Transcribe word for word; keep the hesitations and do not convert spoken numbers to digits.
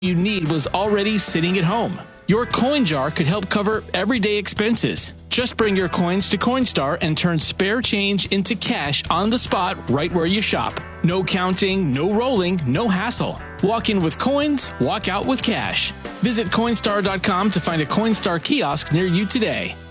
you need was already sitting at home. Your coin jar could help cover everyday expenses. Just bring your coins to Coinstar and turn spare change into cash on the spot right where you shop. No counting, no rolling, no hassle. Walk in with coins, walk out with cash. Visit Coinstar dot com to find a Coinstar kiosk near you today.